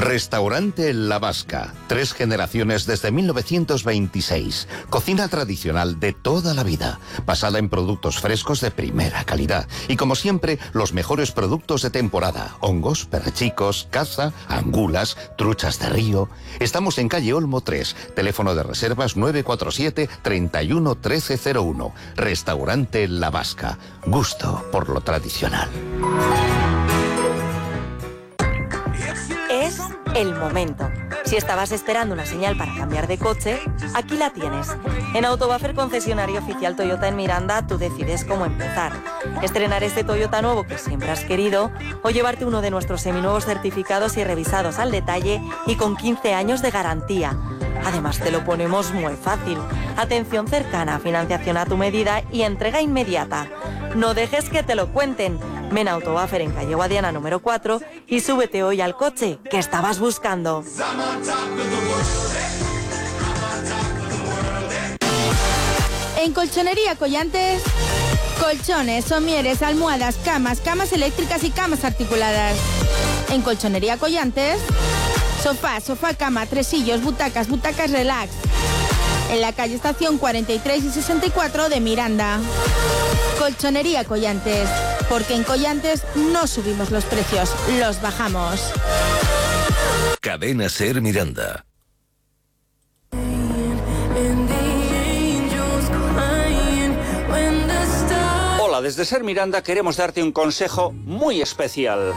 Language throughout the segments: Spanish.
Restaurante La Vasca. 3 generaciones desde 1926. Cocina tradicional de toda la vida, basada en productos frescos de primera calidad. Y como siempre, los mejores productos de temporada. Hongos, perchicos, caza, angulas, truchas de río. Estamos en calle Olmo 3. Teléfono de reservas 947 31 1301. Restaurante La Vasca. Gusto por lo tradicional. Es el momento. Si estabas esperando una señal para cambiar de coche, aquí la tienes. En Autobuffer, concesionario oficial Toyota en Miranda, tú decides cómo empezar. Estrenar este Toyota nuevo que siempre has querido o llevarte uno de nuestros seminuevos certificados y revisados al detalle y con 15 años de garantía. Además te lo ponemos muy fácil. Atención cercana, financiación a tu medida y entrega inmediata. No dejes que te lo cuenten. Ven a Autobuffer en calle Guadiana número 4 y súbete hoy al coche que estabas buscando. En Colchonería Collantes, colchones, somieres, almohadas, camas eléctricas y camas articuladas. En Colchonería Collantes, sofá, cama, tresillos, butacas relax. En la calle Estación 43 y 64 de Miranda. Colchonería Collantes, porque en Collantes no subimos los precios, los bajamos. Cadena Ser Miranda. Hola, desde Ser Miranda queremos darte un consejo muy especial.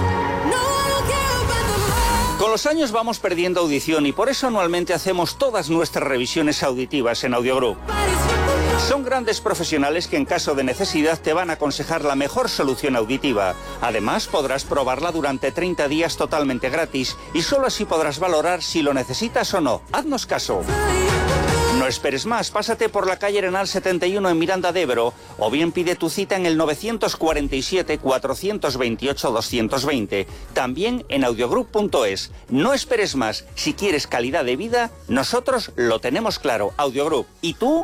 Con los años vamos perdiendo audición y por eso anualmente hacemos todas nuestras revisiones auditivas en Audiogroup. Son grandes profesionales que en caso de necesidad te van a aconsejar la mejor solución auditiva. Además, podrás probarla durante 30 días totalmente gratis y solo así podrás valorar si lo necesitas o no. Haznos caso. No esperes más, pásate por la calle Arenal 71 en Miranda de Ebro o bien pide tu cita en el 947-428-220. También en audiogroup.es. No esperes más, si quieres calidad de vida, nosotros lo tenemos claro, Audiogroup. ¿Y tú?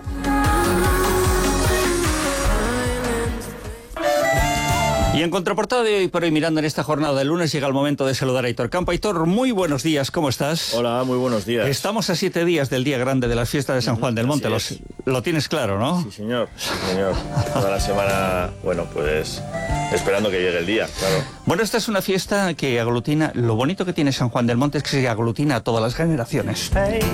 Y en contraportada de Hoy por Hoy Miranda, en esta jornada de lunes, llega el momento de saludar a Aitor Campo. Aitor, muy buenos días, ¿cómo estás? Hola, muy buenos días. Estamos a 7 días del día grande de las fiestas de San Juan del Monte. Lo tienes claro, ¿no? Sí, señor. Toda la semana, bueno, pues esperando que llegue el día, claro. Bueno, esta es una fiesta que aglutina, lo bonito que tiene San Juan del Monte es que se aglutina a todas las generaciones.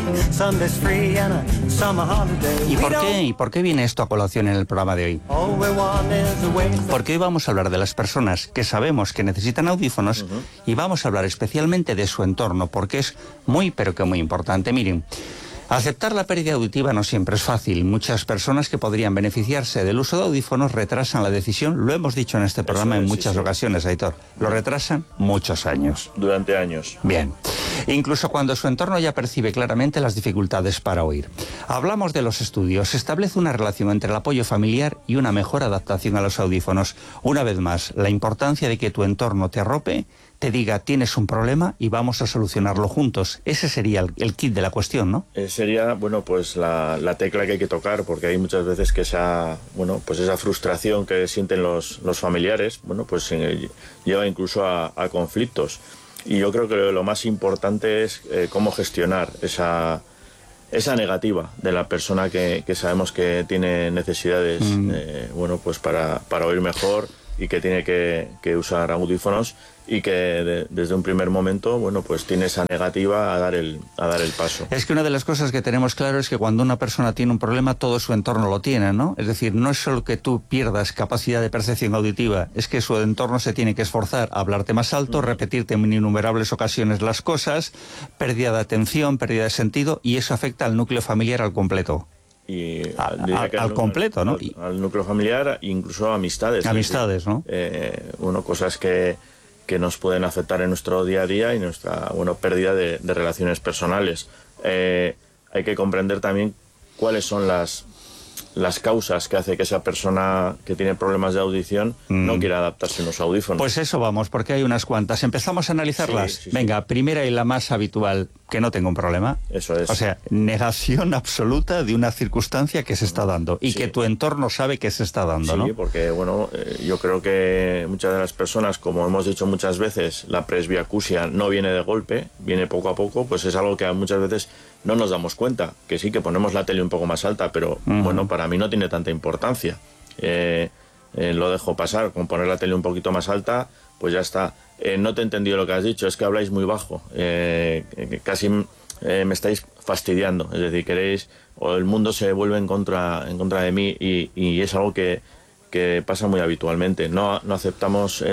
¿Y por qué viene esto a colación en el programa de hoy? Porque hoy vamos a hablar de las personas que sabemos que necesitan audífonos y vamos a hablar especialmente de su entorno, porque es muy, pero que muy importante. Miren, aceptar la pérdida auditiva no siempre es fácil. Muchas personas que podrían beneficiarse del uso de audífonos retrasan la decisión. Lo hemos dicho en este programa en muchas ocasiones, Aitor. Lo retrasan muchos años. Durante años. Bien. Incluso cuando su entorno ya percibe claramente las dificultades para oír. Hablamos de los estudios. Se establece una relación entre el apoyo familiar y una mejor adaptación a los audífonos. Una vez más, la importancia de que tu entorno te arrope, te diga tienes un problema y vamos a solucionarlo juntos. Ese sería el kit de la cuestión, ¿no? Sería, bueno, pues la tecla que hay que tocar, porque hay muchas veces que esa frustración que sienten los familiares, bueno, pues lleva incluso a conflictos. Y yo creo que lo más importante es cómo gestionar esa negativa de la persona que sabemos que tiene necesidades, bueno, pues para oír mejor y que tiene que usar audífonos y que desde un primer momento, bueno, pues tiene esa negativa a dar el paso. Es que una de las cosas que tenemos claro es que cuando una persona tiene un problema, todo su entorno lo tiene, ¿no? Es decir, no es solo que tú pierdas capacidad de percepción auditiva, es que su entorno se tiene que esforzar a hablarte más alto, repetirte en innumerables ocasiones las cosas, pérdida de atención, pérdida de sentido, y eso afecta al núcleo familiar al completo. Y al completo, ¿no? Al núcleo familiar, incluso a amistades. Amistades, ¿no? Bueno, cosas que nos pueden afectar en nuestro día a día y nuestra pérdida de relaciones personales. Hay que comprender también cuáles son las causas que hace que esa persona que tiene problemas de audición no quiera adaptarse a unos audífonos. Pues eso vamos, porque hay unas cuantas. Empezamos a analizarlas. Sí. Venga, primera y la más habitual. que no tengo un problema. Eso es. O sea, negación absoluta de una circunstancia que se está dando y que tu entorno sabe que se está dando, ¿no? Sí, porque, bueno, yo creo que muchas de las personas, como hemos dicho muchas veces, la presbiacusia no viene de golpe, viene poco a poco, pues es algo que muchas veces no nos damos cuenta, que sí, que ponemos la tele un poco más alta, pero, bueno, para mí no tiene tanta importancia. Lo dejo pasar, con poner la tele un poquito más alta, pues ya está. No te he entendido lo que has dicho, es que habláis muy bajo, casi me estáis fastidiando, es decir, queréis, o el mundo se vuelve en contra de mí, y es algo que pasa muy habitualmente. No aceptamos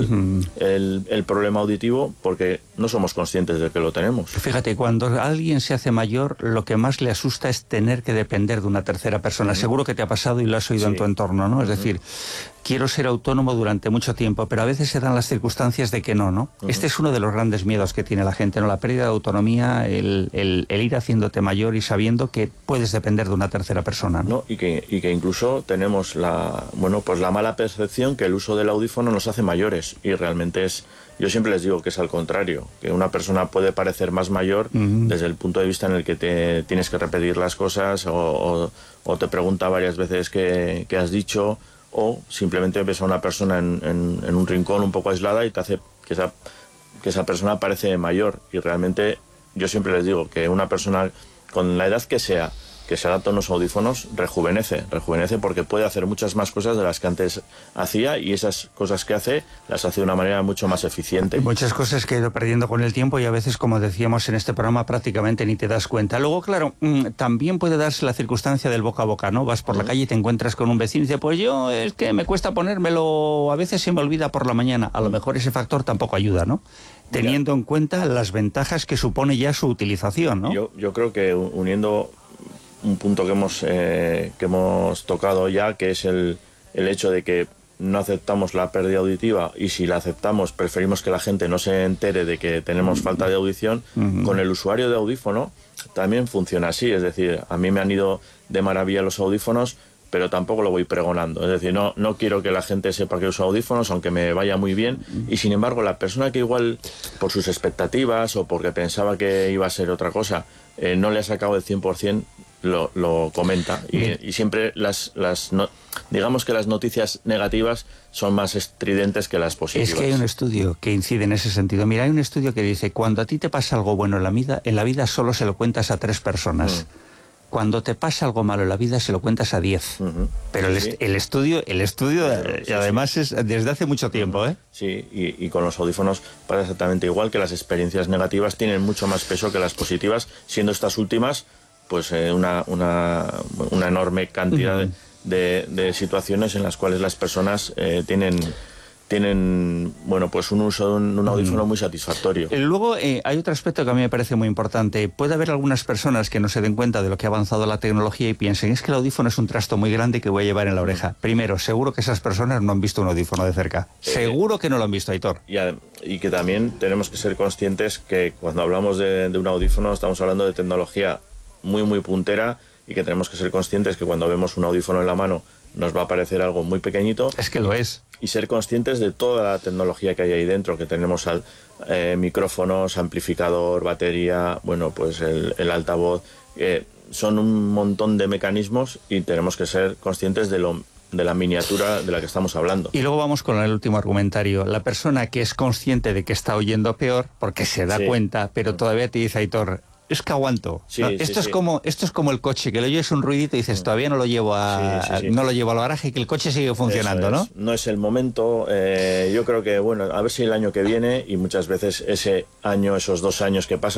el problema auditivo porque no somos conscientes de que lo tenemos. Fíjate, cuando alguien se hace mayor, lo que más le asusta es tener que depender de una tercera persona. Seguro que te ha pasado y lo has oído en tu entorno, ¿no? Es decir, quiero ser autónomo durante mucho tiempo, pero a veces se dan las circunstancias de que no. Este es uno de los grandes miedos que tiene la gente, ¿no? La pérdida de autonomía, el ir haciéndote mayor y sabiendo que puedes depender de una tercera persona, ¿no? No, y que incluso tenemos la mala percepción que el uso del audífono nos hace mayores, y realmente yo siempre les digo que es al contrario, que una persona puede parecer más mayor desde el punto de vista en el que te tienes que repetir las cosas o te pregunta varias veces qué has dicho, o simplemente ves a una persona en un rincón un poco aislada y te hace que esa persona parece mayor. Y realmente yo siempre les digo que una persona con la edad que se adapta a unos audífonos rejuvenece porque puede hacer muchas más cosas de las que antes hacía, y esas cosas que hace las hace de una manera mucho más eficiente. Muchas cosas que he ido perdiendo con el tiempo, y a veces, como decíamos en este programa, prácticamente ni te das cuenta. Luego, claro, también puede darse la circunstancia del boca a boca, ¿no? Vas por la calle y te encuentras con un vecino y dice, pues yo es que me cuesta ponérmelo, a veces se me olvida por la mañana. A lo mejor ese factor tampoco ayuda, ¿no? Teniendo en cuenta las ventajas que supone ya su utilización, ¿no? Yo creo que uniendo un punto que hemos tocado ya, que es el hecho de que no aceptamos la pérdida auditiva, y si la aceptamos preferimos que la gente no se entere de que tenemos falta de audición. Con el usuario de audífono también funciona así, es decir, a mí me han ido de maravilla los audífonos, pero tampoco lo voy pregonando, es decir, no quiero que la gente sepa que uso audífonos, aunque me vaya muy bien, y sin embargo la persona que igual por sus expectativas o porque pensaba que iba a ser otra cosa, no le ha sacado el 100%, lo comenta, y siempre digamos que las noticias negativas son más estridentes que las positivas. Es que hay un estudio que incide en ese sentido. Mira, hay un estudio que dice, cuando a ti te pasa algo bueno en la vida solo se lo cuentas a 3 personas. Cuando te pasa algo malo en la vida se lo cuentas a 10. Pero el estudio además es desde hace mucho tiempo, ¿eh? Sí, y con los audífonos pasa exactamente igual, que las experiencias negativas tienen mucho más peso que las positivas, siendo estas últimas pues una enorme cantidad de situaciones en las cuales las personas tienen bueno, pues un uso de un audífono muy satisfactorio. Luego hay otro aspecto que a mí me parece muy importante. Puede haber algunas personas que no se den cuenta de lo que ha avanzado la tecnología y piensen, es que el audífono es un trasto muy grande que voy a llevar en la oreja. Primero, seguro que esas personas no han visto un audífono de cerca. Seguro que no lo han visto, Aitor. Y que también tenemos que ser conscientes que cuando hablamos de un audífono estamos hablando de tecnología muy, muy puntera, y que tenemos que ser conscientes que cuando vemos un audífono en la mano nos va a parecer algo muy pequeñito. Es que lo es. Y ser conscientes de toda la tecnología que hay ahí dentro, que tenemos micrófonos, amplificador, batería, bueno, pues el altavoz. Son un montón de mecanismos, y tenemos que ser conscientes de la miniatura de la que estamos hablando. Y luego vamos con el último argumentario. La persona que es consciente de que está oyendo peor, porque se da cuenta, pero todavía te dice, Aitor, es que aguanto. Esto es como el coche, que le oyes un ruidito y dices, todavía no lo llevo no lo llevo al garaje, y que el coche sigue funcionando, ¿no? No es el momento. Yo creo que, bueno, a ver si el año que viene, y muchas veces ese año, esos 2 años que pasan,